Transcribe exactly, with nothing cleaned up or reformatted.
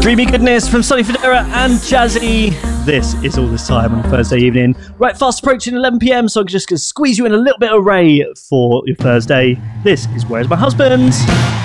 Dreamy goodness from Sonny Fodera and Jazzy. This is All This Time on a Thursday evening. Right, fast approaching eleven p.m, so I'm just going to squeeze you in a little bit of Ray for your Thursday. This is Where's My Husband?